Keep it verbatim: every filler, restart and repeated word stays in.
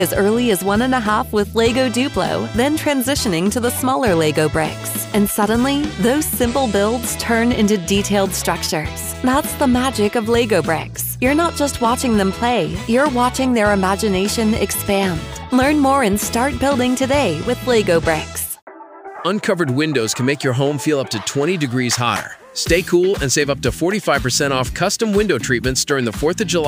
As early as one and a half with Lego Duplo, then transitioning to the smaller Lego bricks. And suddenly, those simple builds turn into detailed structures. That's the magic of Lego bricks. You're not just watching them play, you're watching their imagination expand. Learn more and start building today with Lego bricks. Uncovered windows can make your home feel up to twenty degrees hotter. Stay cool and save up to forty-five percent off custom window treatments during the fourth of July